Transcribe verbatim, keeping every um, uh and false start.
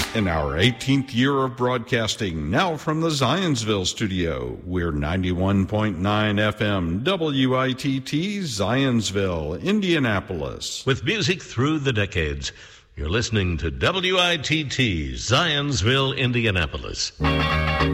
In our eighteenth year of broadcasting, now from the Zionsville studio, we're ninety-one point nine F M W I T T Zionsville, Indianapolis. With music through the decades, you're listening to W I T T Zionsville, Indianapolis.